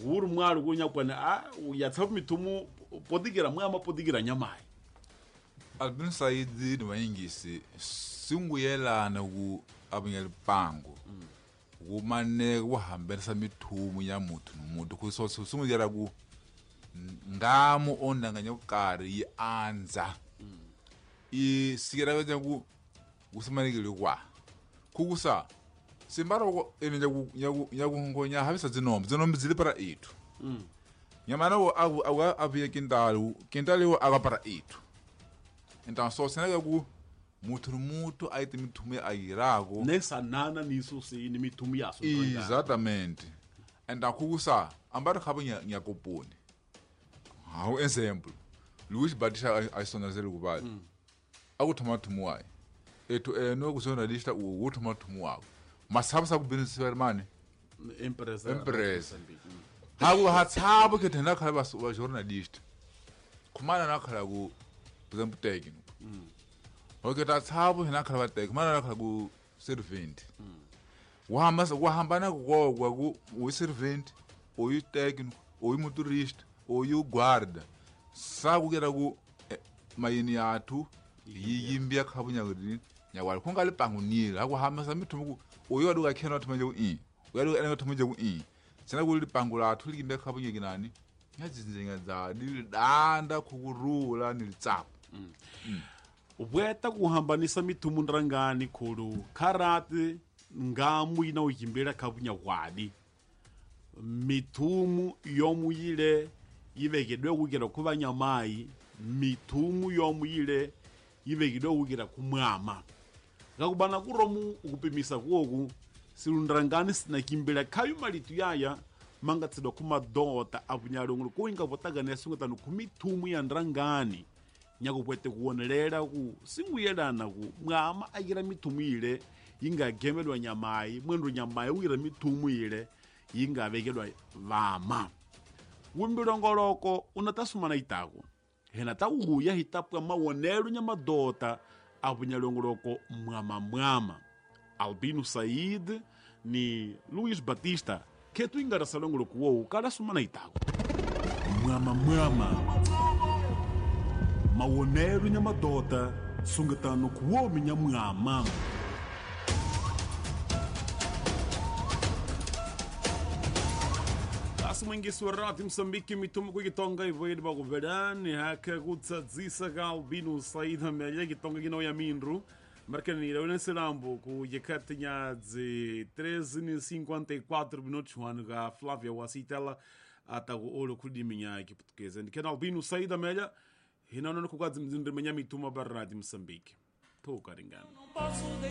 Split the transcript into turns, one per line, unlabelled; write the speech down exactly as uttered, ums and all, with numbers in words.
uri mwari kunya kwana a uyatsa mitumu podigera mwama podigera nyamai
Albino Saidi ni waingisi singuyelana ku abunyel pango kumane kuhambelisa mitumu ya mutu nomuntu kuso singuyela ku ngamu ondanganya ukari yi anza i sikera kwenye ku kusimanikile kwa kukusa simbaro ene nyaku nyaku nyaku ngonya habisa zinombe zinombe zili para itu
mm.
nyamana wo awu awu abuye kindalu kindalu wo agapara itu então só senega ku mutu mutu aite mitume ayirago
nessa nana nisso se ni mitume yaso
exatamente então kukusa ambaro khabunya nyakoponi hau exemplo Luís Batista aisonazelo kubali mm. akuthoma thumuwayo etu eno kuzonalista u uthoma thumuwayo masabasa ku business hermane
empresa
empresa haku hatsabu ke tena khala bas wa journalist kumana na khala ku por exemplo técnico mm. oke ta tsabu hena khala ba técnico kumana na khala ku servant mm. wa mas wa hambana ku kwa ku u servant o yu técnico o yu motorista o yu guarda saku kera ku eh, mayini yathu yiyimbia khabunya ngudi nyawali kungali pangunile haku hamasa mithumu uyo aduka khena thumeje ku i uyo aduka thumeje ku i sina kuli pangula athu likimbe khabunya kinani nyazinzinga za danda kukurula nilitsapo
mm. mm. ubweta kuhambanisa mithumu ndrangani khulu karate ngamu ina uyimbira khabunya kwadi mithumu yomuyile yivegedwe kukira kubanyamai mithumu yomuyile yivegedwe kukira kumwama ngakubana kuromu ukupimisa kuoku silundrangani sinakimbira khayu malitu yaya mangatsidwa kumadota apunyalongolo kuinga votaganira singutanu kumithumu ya ndrangani nyakupwete kuonelela ku singuyelana ku mwama ayira mithumu ile yingagemedwa nyamai mwendo nyamai uyira mithumu ile yingavekedwa vama wimbilongoloko unatasumana itako hena ta uya hitapwa mawonelo nyamadota apunyalongoloko mwama mwama Albino Said ni Luís Batista ketu ingarasa longoloko wo kala sumana itako mwama mwama mawonelo nyamadota sungatano kuwo minya mwama mwingisi wa rati Msambiki mitumu kukitonga ivoyedi bakuverani haka kutsadzisa ka Albino Said hamelya kitonga kino ya mindru markani ila selambo ku yekati nyazi treze e cinquenta e quatro minutos wanu ka Flávia Wasitela ata ku olo kudiminya kiputukeza ndikena Albino Said hamelya hina nono kukadzi mzindri menya mituma barati Msambiki toka ringana